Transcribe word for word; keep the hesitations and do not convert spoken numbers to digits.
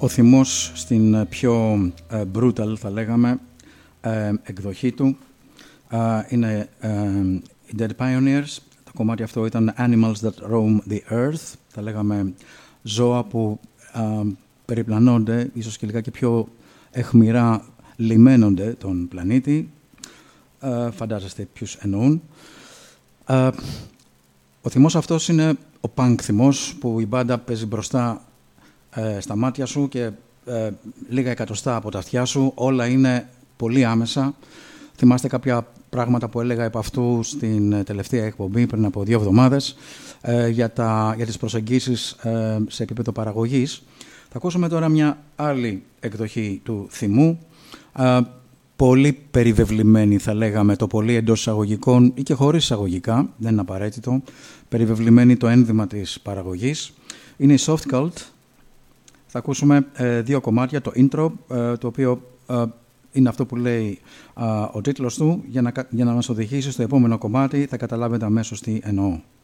Ο θυμός στην πιο uh, brutal, θα λέγαμε, uh, εκδοχή του uh, είναι uh, οι Dead Pioneers. Το κομμάτι αυτό ήταν Animals That Roam the Earth. Θα λέγαμε ζώα που uh, περιπλανώνται, ίσως και λιγάκι πιο αιχμηρά λιμένονται τον πλανήτη. Uh, φαντάζεστε ποιους εννοούν. Uh, ο θυμός αυτός είναι ο punk θυμός που η μπάντα παίζει μπροστά ε, στα μάτια σου και ε, λίγα εκατοστά από τα αυτιά σου. Όλα είναι πολύ άμεσα. Θυμάστε κάποια πράγματα που έλεγα επ' αυτού στην τελευταία εκπομπή πριν από δύο εβδομάδες ε, για, τα, για τις προσεγγίσεις ε, σε επίπεδο παραγωγής. Θα ακούσουμε τώρα μια άλλη εκδοχή του θυμού. Ε, πολύ περιβεβλημένη, θα λέγαμε, το πολύ εντός εισαγωγικών ή και χωρίς εισαγωγικά, δεν είναι απαραίτητο, περιβεβλημένη το ένδυμα της παραγωγής. Είναι η Soft Cult. Θα ακούσουμε ε, δύο κομμάτια, το intro, ε, το οποίο ε, είναι αυτό που λέει ε, ο τίτλος του, για να, για να μας οδηγήσει στο επόμενο κομμάτι, θα καταλάβετε αμέσως τι εννοώ.